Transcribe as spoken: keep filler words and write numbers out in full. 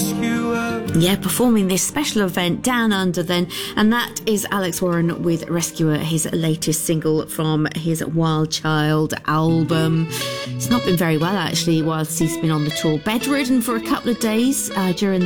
Rescuer. Yeah, performing this special event Down Under then, and that is Alex Warren with Rescuer, his latest single from his Wild Child album. It's not been very well actually whilst he's been on the tour, bedridden for a couple of days uh, during